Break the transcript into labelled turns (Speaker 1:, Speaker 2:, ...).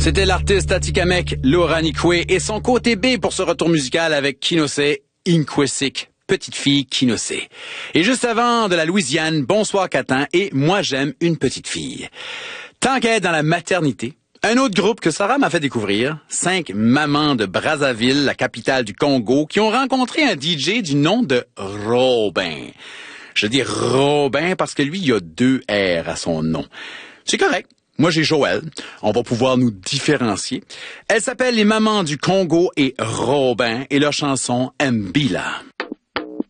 Speaker 1: C'était l'artiste Atikamek, Laura Nikwe, et son côté B pour ce retour musical avec Kinose Inkwesik, petite fille Kinose. Et juste avant, de la Louisiane, Bonsoir Catin et Moi j'aime une petite fille. Tant qu'à être dans la maternité, un autre groupe que Sarah m'a fait découvrir, 5 mamans de Brazzaville, la capitale du Congo, qui ont rencontré un DJ du nom de Robin. Je dis Robin parce que lui, il y a 2 R à son nom. C'est correct. Moi, j'ai Joël. On va pouvoir nous différencier. Elle s'appelle Les Mamans du Congo et Robin et leur chanson Mbila.